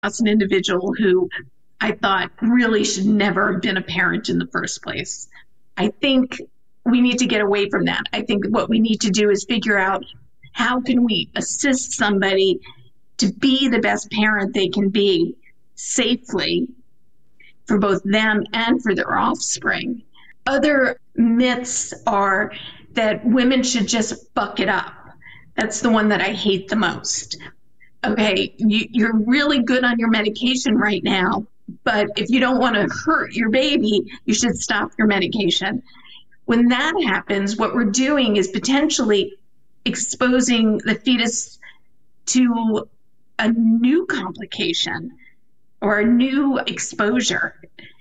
as an individual who I thought really should never have been a parent in the first place. I think we need to get away from that. I think what we need to do is figure out how can we assist somebody to be the best parent they can be safely for both them and for their offspring. Other myths are that women should just buck it up. That's the one that I hate the most. Okay, you're really good on your medication right now, but if you don't want to hurt your baby, you should stop your medication. When that happens, what we're doing is potentially exposing the fetus to a new complication or a new exposure,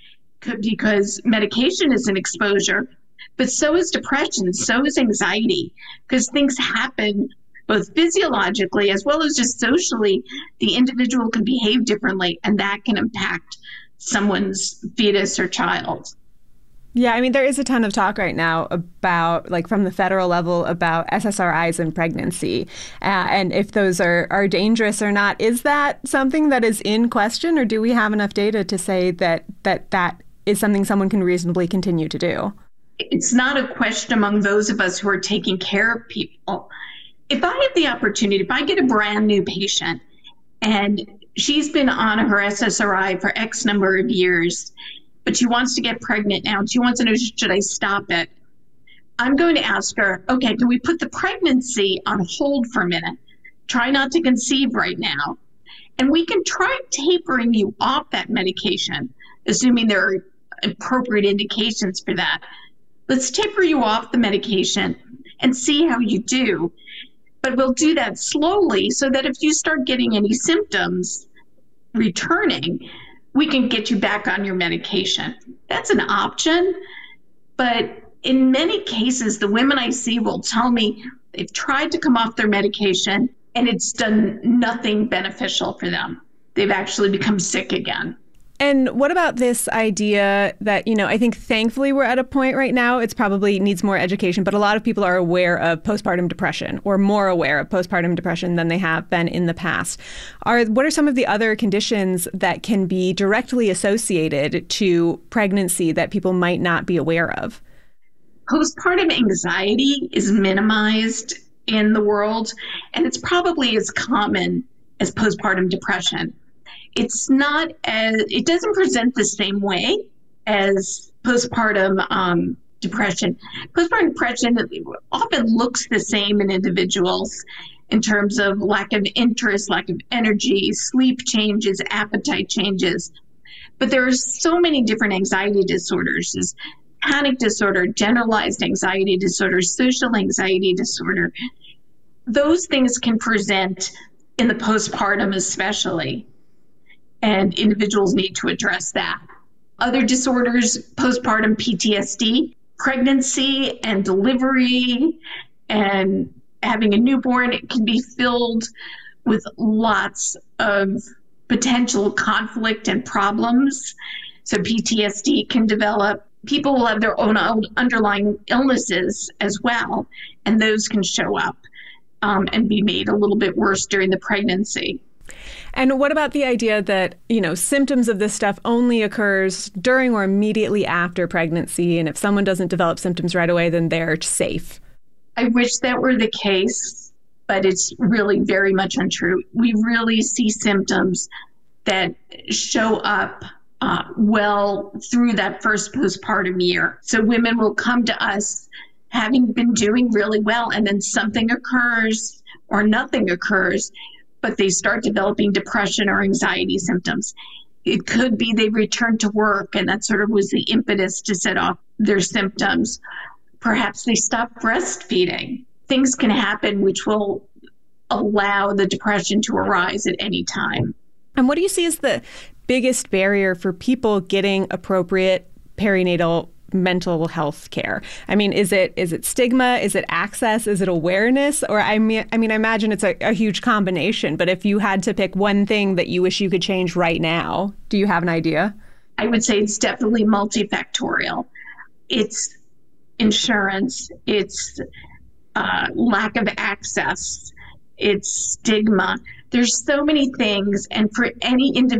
because medication is an exposure, but so is depression, so is anxiety, because things happen both physiologically as well as just socially. The individual can behave differently, and that can impact someone's fetus or child. Yeah, I mean, there is a ton of talk right now about, like, from the federal level about SSRIs in pregnancy and if those are dangerous or not. Is that something that is in question, or do we have enough data to say that is something someone can reasonably continue to do? It's not a question among those of us who are taking care of people. If I have the opportunity, if I get a brand new patient and she's been on her SSRI for X number of years, but she wants to get pregnant now, and she wants to know, should I stop it? I'm going to ask her, okay, can we put the pregnancy on hold for a minute? Try not to conceive right now. And we can try tapering you off that medication, assuming there are appropriate indications for that. Let's taper you off the medication and see how you do. But we'll do that slowly so that if you start getting any symptoms returning, we can get you back on your medication. That's an option. But in many cases, the women I see will tell me they've tried to come off their medication and it's done nothing beneficial for them. They've actually become sick again. And what about this idea that, I think thankfully we're at a point right now, it's probably needs more education, but a lot of people are aware of postpartum depression, or more aware of postpartum depression than they have been in the past. What are some of the other conditions that can be directly associated to pregnancy that people might not be aware of? Postpartum anxiety is minimized in the world, and it's probably as common as postpartum depression. It doesn't present the same way as postpartum depression. Postpartum depression often looks the same in individuals in terms of lack of interest, lack of energy, sleep changes, appetite changes. But there are so many different anxiety disorders. There's panic disorder, generalized anxiety disorder, social anxiety disorder. Those things can present in the postpartum especially, and individuals need to address that. Other disorders, postpartum PTSD, pregnancy and delivery and having a newborn, it can be filled with lots of potential conflict and problems. So PTSD can develop. People will have their own underlying illnesses as well, and those can show up and be made a little bit worse during the pregnancy. And what about the idea that, symptoms of this stuff only occurs during or immediately after pregnancy, and if someone doesn't develop symptoms right away, then they're safe? I wish that were the case, but it's really very much untrue. We really see symptoms that show up well through that first postpartum year. So women will come to us having been doing really well, and then something occurs or nothing occurs, but they start developing depression or anxiety symptoms. It could be they return to work, and that sort of was the impetus to set off their symptoms. Perhaps they stop breastfeeding. Things can happen which will allow the depression to arise at any time. And what do you see as the biggest barrier for people getting appropriate perinatal mental health care? I mean, is it stigma? Is it access? Is it awareness? Or I imagine it's a huge combination. But if you had to pick one thing that you wish you could change right now, do you have an idea? I would say it's definitely multifactorial. It's insurance. It's lack of access. It's stigma. There's so many things, and for any individual